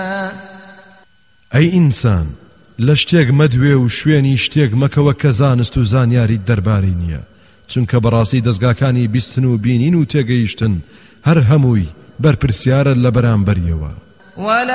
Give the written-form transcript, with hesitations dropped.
ئەی ئینسان لە شتێک مەدوێ و شوێنی شتێک مەکەوە کە زانست و زانیاری دەربارەی نییە، چونکە بەڕاستی دەستگاکانی بیستن و بینین و تێگەیشتن هەر هەمووی بەرپرسیارە لە بەرامبەریەوە.